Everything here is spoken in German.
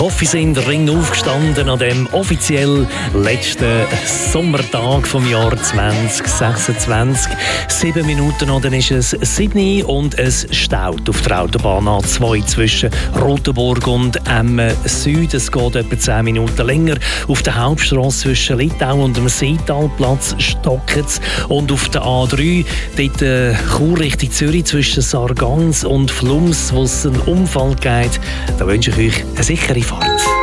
hoffe, Sie sind ring aufgestanden an dem offiziell letzten Sommertag vom Jahr 2026. 7 Minuten noch, dann ist es Sydney und es staut auf der Autobahn A2 zwischen Rotenburg und Emmen Süd. Es geht etwa 10 Minuten länger. Auf der Hauptstrasse zwischen Litau und dem Seetalplatz stockt es. Und auf der A3, dort Chur Richtung Zürich zwischen Sargans und Flums, wo es einen Unfall geht. Da wünsche ich euch eine sichere Fahrt.